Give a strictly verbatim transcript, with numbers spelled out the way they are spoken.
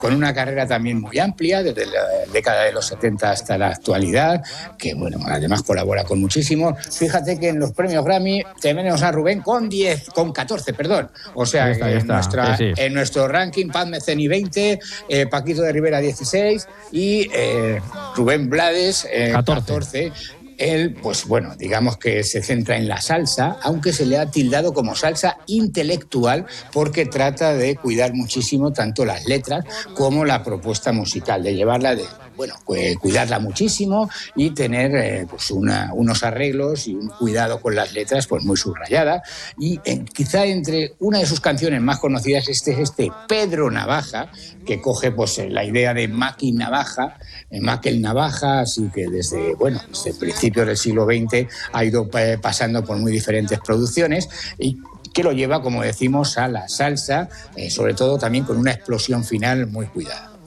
con una carrera también muy amplia, desde la década de los setenta hasta la actualidad, que bueno, además colabora con muchísimo. Fíjate que en los premios Grammy tenemos a Rubén con diez, con catorce, perdón. O sea, ahí está, ahí en, está. nuestra, Sí, sí. en nuestro ranking, Paz Meceni veinte, eh, Paquito de Rivera dieciséis y eh, Rubén Blades eh, catorce. Él, pues bueno, digamos que se centra en la salsa, aunque se le ha tildado como salsa intelectual porque trata de cuidar muchísimo tanto las letras como la propuesta musical, de llevarla de, bueno, cuidarla muchísimo y tener eh, pues una, unos arreglos y un cuidado con las letras pues muy subrayada. Y eh, quizá entre una de sus canciones más conocidas este es este Pedro Navaja, que coge pues la idea de Maki Navaja, eh, Maquel Navaja, así que desde, bueno, desde principios del siglo veinte ha ido eh, pasando por muy diferentes producciones y que lo lleva, como decimos, a la salsa, eh, sobre todo también con una explosión final muy cuidada.